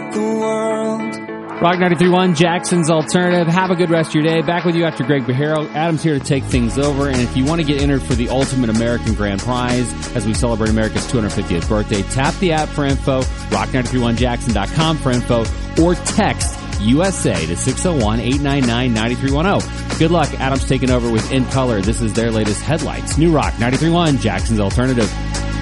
but the world. Rock 93.1, Jackson's Alternative. Have a good rest of your day. Back with you after Greg Beharo. Adam's here to take things over. And if you want to get entered for the Ultimate American Grand Prize as we celebrate America's 250th birthday, tap the app for info, rock931jackson.com for info, or text USA to 601-899-9310. Good luck. Adam's taking over with In Color. This is their latest Headlights. New Rock 93.1, Jackson's Alternative.